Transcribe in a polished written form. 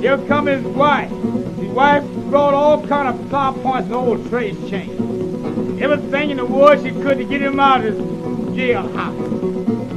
Here come his wife. His wife brought all kind of plow points and old trace chains. Everything in the world she could to get him out of his jailhouse.